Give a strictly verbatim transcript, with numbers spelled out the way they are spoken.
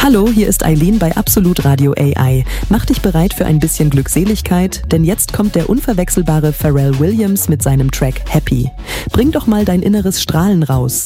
Hallo, hier ist Eileen bei Absolut Radio A I. Mach dich bereit für ein bisschen Glückseligkeit, denn jetzt kommt der unverwechselbare Pharrell Williams mit seinem Track Happy. Bring doch mal dein inneres Strahlen raus.